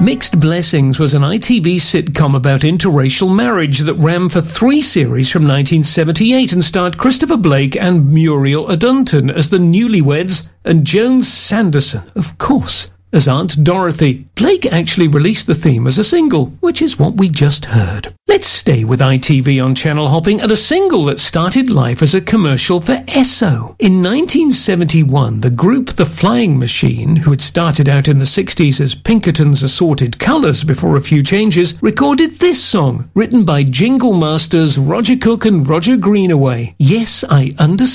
Mixed Blessings was an ITV sitcom about interracial marriage that ran for 3 series from 1978 and starred Christopher Blake and Muriel Adunton as the newlyweds and Joan Sanderson, of course, as Aunt Dorothy. Blake actually released the theme as a single, which is what we just heard. Let's stay with ITV on channel hopping and a single that started life as a commercial for Esso. In 1971, the group The Flying Machine, who had started out in the 60s as Pinkerton's Assorted Colours before a few changes, recorded this song, written by jingle masters Roger Cook and Roger Greenaway. Yes, I understand